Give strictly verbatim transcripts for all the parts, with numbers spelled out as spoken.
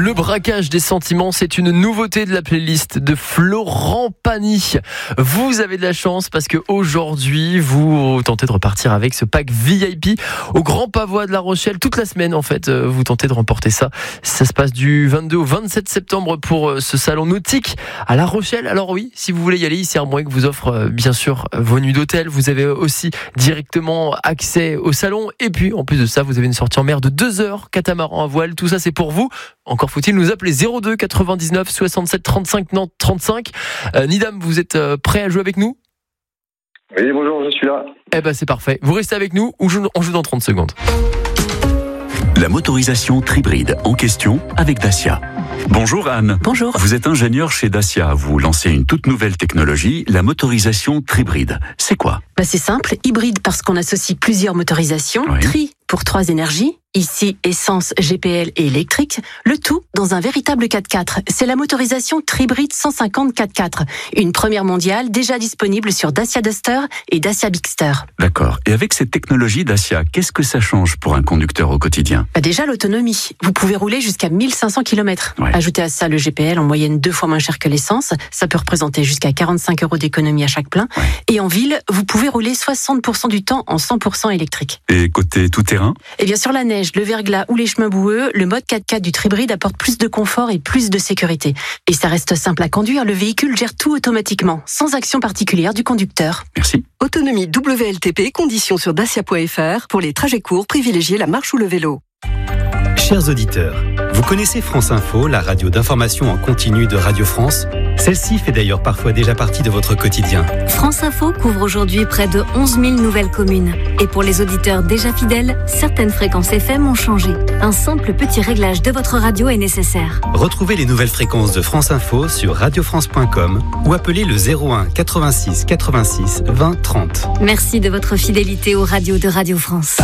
Le braquage des sentiments, c'est une nouveauté de la playlist de Florent Pagny. Vous avez de la chance parce que aujourd'hui, vous tentez de repartir avec ce pack V I P au Grand Pavois de La Rochelle. Toute la semaine, en fait, vous tentez de remporter ça. Ça se passe du vingt-deux au vingt-sept septembre pour ce salon nautique à La Rochelle. Alors oui, si vous voulez y aller, ici Armorique vous offre bien sûr vos nuits d'hôtel. Vous avez aussi directement accès au salon. Et puis, en plus de ça, vous avez une sortie en mer de deux heures, catamaran à voile. Tout ça, c'est pour vous. Encore faut-il nous appeler zéro deux quatre-vingt-dix-neuf soixante-sept trente-cinq Nantes trente-cinq. Euh, Nidam, vous êtes euh, prêt à jouer avec nous ? Oui, bonjour, je suis là. Eh ben c'est parfait. Vous restez avec nous ou on joue dans trente secondes. La motorisation Tribride en question avec Dacia. Bonjour Anne. Bonjour. Vous êtes ingénieur chez Dacia. Vous lancez une toute nouvelle technologie, la motorisation Tribride. C'est quoi ? Bah c'est simple, hybride parce qu'on associe plusieurs motorisations, Oui. tri pour trois énergies, ici essence, G P L et électrique, le tout dans un véritable quatre-quatre. C'est la motorisation Tribride cent cinquante quatre-quatre, une première mondiale déjà disponible sur Dacia Duster et Dacia Bigster. D'accord. Et avec cette technologie Dacia, qu'est-ce que ça change pour un conducteur au quotidien ? Bah déjà l'autonomie, vous pouvez rouler jusqu'à mille cinq cents kilomètres. Ouais. Ajoutez à ça le G P L en moyenne deux fois moins cher que l'essence, ça peut représenter jusqu'à quarante-cinq euros d'économie à chaque plein. Ouais. Et en ville, vous pouvez rouler soixante pour cent du temps en cent pour cent électrique. Et côté tout-terrain ? Et bien sur la neige, le verglas ou les chemins boueux, le mode quatre-quatre du Tribride apporte plus de confort et plus de sécurité. Et ça reste simple à conduire, le véhicule gère tout automatiquement, sans action particulière du conducteur. Merci. Autonomie W L T P, conditions sur dacia point f r. Pour les trajets courts, privilégiez la marche ou le vélo. Chers auditeurs, vous connaissez France Info, la radio d'information en continu de Radio France ? Celle-ci fait d'ailleurs parfois déjà partie de votre quotidien. France Info couvre aujourd'hui près de onze mille nouvelles communes. Et pour les auditeurs déjà fidèles, certaines fréquences F M ont changé. Un simple petit réglage de votre radio est nécessaire. Retrouvez les nouvelles fréquences de France Info sur radio france point com ou appelez le zéro un quatre-vingt-six quatre-vingt-six vingt trente. Merci de votre fidélité aux radios de Radio France.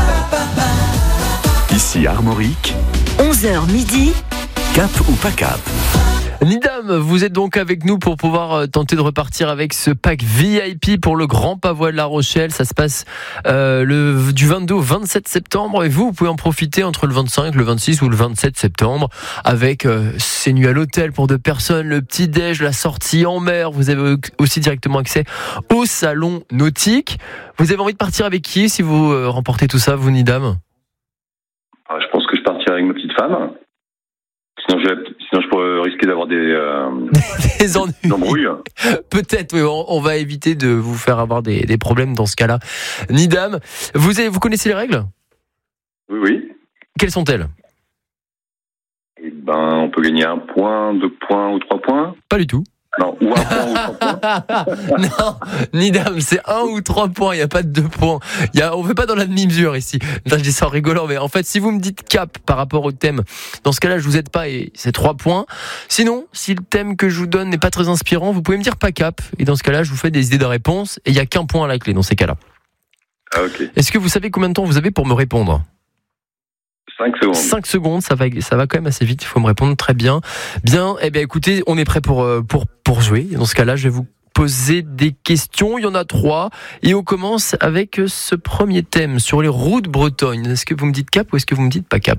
Ici Armorique, onze heures midi. cap ou pas cap ? Nidam, vous êtes donc avec nous pour pouvoir tenter de repartir avec ce pack V I P pour le Grand Pavois de La Rochelle. Ça se passe euh, le, du vingt-deux au vingt-sept septembre et vous, vous pouvez en profiter entre le vingt-cinq, le vingt-six ou le vingt-sept septembre avec euh, ces nuits à l'hôtel pour deux personnes, le petit-déj, la sortie en mer. Vous avez aussi directement accès au salon nautique. Vous avez envie de partir avec qui si vous euh, remportez tout ça, vous Nidam ? Ah, je pense que je partirai avec ma petite femme. Sinon, je, sinon, je pourrais risquer d'avoir des, euh, des ennuis. des embrouilles. Peut-être, oui, on, on va éviter de vous faire avoir des, des problèmes dans ce cas-là. Nidam, vous, avez, vous connaissez les règles ? Oui, oui. Quelles sont-elles ? Eh ben, on peut gagner un point, deux points ou trois points. Pas du tout. Non, ou un point ou trois points. Non, Nidam, c'est un ou trois points, il n'y a pas de deux points. Il y a, on ne fait pas dans la demi-mesure ici. Là, je dis ça en rigolant, mais en fait, si vous me dites cap par rapport au thème, dans ce cas-là, je vous aide pas et c'est trois points. Sinon, si le thème que je vous donne n'est pas très inspirant, vous pouvez me dire pas cap. Et dans ce cas-là, je vous fais des idées de réponse et il n'y a qu'un point à la clé dans ces cas-là. Ah, ok. Est-ce que vous savez combien de temps vous avez pour me répondre ? Cinq secondes. cinq secondes, ça va, ça va quand même assez vite, il faut me répondre très bien. Bien, eh bien écoutez, on est prêt pour, pour, pour jouer. Dans ce cas-là, je vais vous poser des questions, il y en a trois. Et on commence avec ce premier thème sur les routes bretonnes. Est-ce que vous me dites cap ou est-ce que vous me dites pas cap ?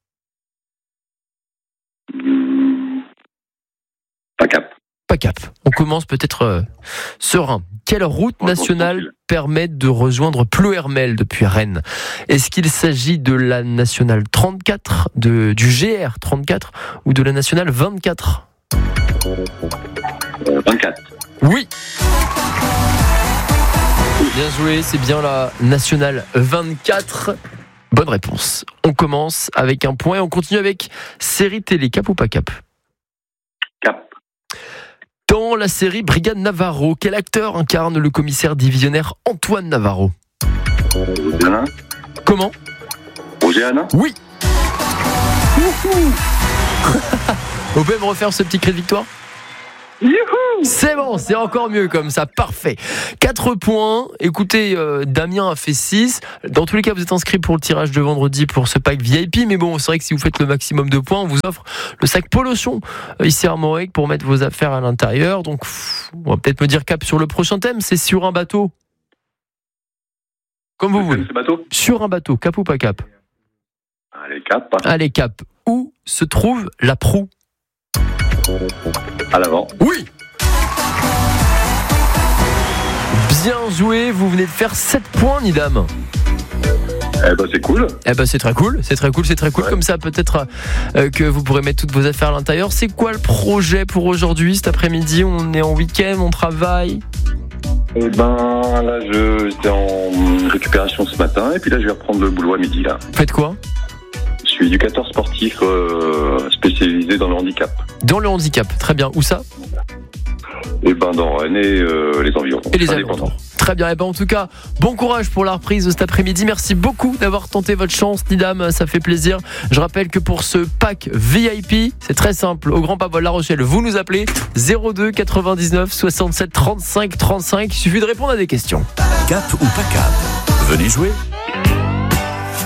Pas cap. Pas cap. On commence peut-être euh, serein. Quelle route nationale permet de rejoindre Ploërmel depuis Rennes ? Est-ce qu'il s'agit de la nationale trente-quatre, de, du G R trente-quatre ou de la nationale vingt-quatre ? Euh, vingt-quatre. Oui. Bien joué, c'est bien la nationale vingt-quatre. Bonne réponse. On commence avec un point et on continue avec série télé. Cap ou pas cap ? Cap. Dans la série Brigade Navarro, quel acteur incarne le commissaire divisionnaire Antoine Navarro ? Roger Hanin. Comment ? Roger Hanin. Oui. Vous pouvez me refaire ce petit cri de victoire ? Youhou ! C'est bon, c'est encore mieux comme ça, parfait. quatre points, écoutez, euh, Damien a fait six. Dans tous les cas, vous êtes inscrit pour le tirage de vendredi pour ce pack V I P. Mais bon, c'est vrai que si vous faites le maximum de points, on vous offre le sac Polochon euh, ici à Armorique pour mettre vos affaires à l'intérieur. Donc, pff, on va peut-être me dire cap sur le prochain thème, c'est sur un bateau. Comme vous voulez. Ce bateau. Sur un bateau, cap ou pas cap ? Allez, cap. Allez, cap. Où se trouve la proue? À l'avant. Oui. Bien joué, vous venez de faire sept points, Nidam. Eh ben c'est cool. Eh ben c'est très cool, c'est très cool, c'est très cool. Ouais. Comme ça, peut-être euh, que vous pourrez mettre toutes vos affaires à l'intérieur. C'est quoi le projet pour aujourd'hui, cet après-midi? On est en week-end, on travaille? Eh ben là, je j'étais en récupération ce matin et puis là, je vais reprendre le boulot à midi là. Faites quoi? Je suis éducateur sportif euh, spécialisé dans le handicap. Dans le handicap, très bien. Où ça? Et ben dans Rennes et euh, les environs. Et les alentours. Très bien. Et ben en tout cas, bon courage pour la reprise de cet après-midi. Merci beaucoup d'avoir tenté votre chance, Nidam. Ça fait plaisir. Je rappelle que pour ce pack V I P, c'est très simple. Au Grand Pavol La Rochelle, vous nous appelez zéro deux quatre-vingt-dix-neuf soixante-sept trente-cinq trente-cinq. Il suffit de répondre à des questions. Cap ou pas cap? Venez jouer.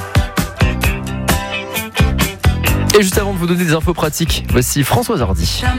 Et juste avant de vous donner des infos pratiques, voici Françoise Hardy.